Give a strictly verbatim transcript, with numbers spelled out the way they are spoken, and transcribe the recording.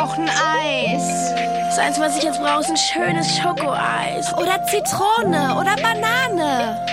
brauche ein Eis. Das Einzige, was ich jetzt brauche, ist ein schönes Schokoeis. Oder Zitrone oder Banane.